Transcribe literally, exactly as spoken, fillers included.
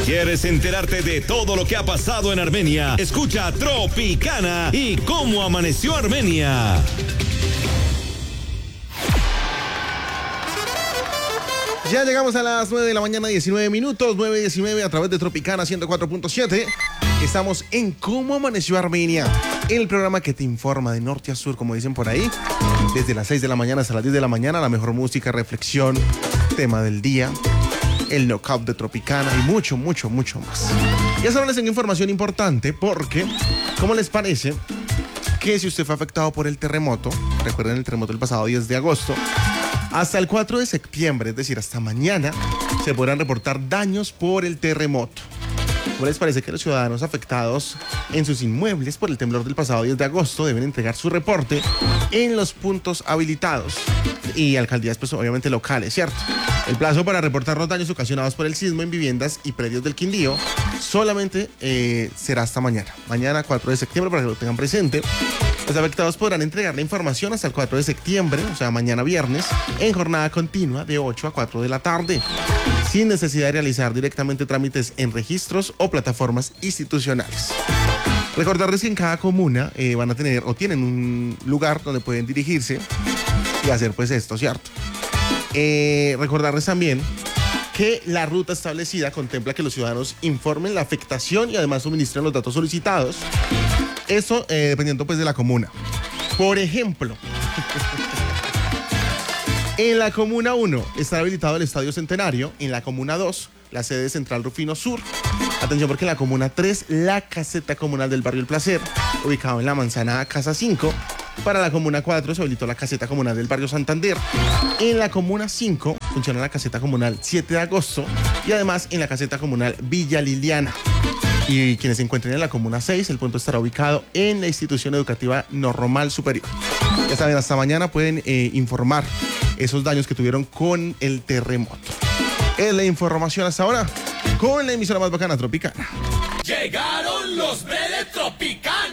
¿Quieres enterarte de todo lo que ha pasado en Armenia? Escucha Tropicana y cómo amaneció Armenia. Ya llegamos a las nueve de la mañana, diecinueve minutos, nueve diecinueve a través de Tropicana ciento cuatro punto siete. Estamos en Cómo Amaneció Armenia, el programa que te informa de norte a sur, como dicen por ahí, desde las seis de la mañana hasta las diez de la mañana, la mejor música, reflexión, tema del día, el knockout de Tropicana y mucho, mucho, mucho más. Ya saben, les tengo información importante porque, ¿cómo les parece que si usted fue afectado por el terremoto, recuerden el terremoto del pasado diez de agosto, hasta el cuatro de septiembre, es decir, hasta mañana, se podrán reportar daños por el terremoto? ¿Cómo les parece que los ciudadanos afectados en sus inmuebles por el temblor del pasado diez de agosto deben entregar su reporte en los puntos habilitados y alcaldías, pues obviamente locales, ¿cierto? El plazo para reportar los daños ocasionados por el sismo en viviendas y predios del Quindío solamente eh, será hasta mañana. Mañana, cuatro de septiembre, para que lo tengan presente. Los afectados podrán entregar la información hasta el cuatro de septiembre, o sea, mañana viernes, en jornada continua de ocho a cuatro de la tarde, sin necesidad de realizar directamente trámites en registros o plataformas institucionales. Recordarles que en cada comuna eh, van a tener o tienen un lugar donde pueden dirigirse y hacer pues esto, ¿cierto? Eh, recordarles también que la ruta establecida contempla que los ciudadanos informen la afectación y además suministren los datos solicitados. Eso eh, dependiendo pues de la comuna. Por ejemplo, en la comuna uno está habilitado el Estadio Centenario, en la comuna dos la sede central Rufino Sur. Atención porque en la comuna tres la caseta comunal del barrio El Placer, ubicado en la manzana Casa cinco. Para la comuna cuatro se habilitó la caseta comunal del barrio Santander. En la comuna cinco funciona la caseta comunal siete de agosto y además en la caseta comunal Villa Liliana. Y quienes se encuentren en la comuna seis, el punto estará ubicado en la institución educativa normal superior. Ya saben, hasta mañana pueden eh, informar esos daños que tuvieron con el terremoto. Es la información hasta ahora con la emisora más bacana, Tropicana. Llegaron los Vélez Tropicana.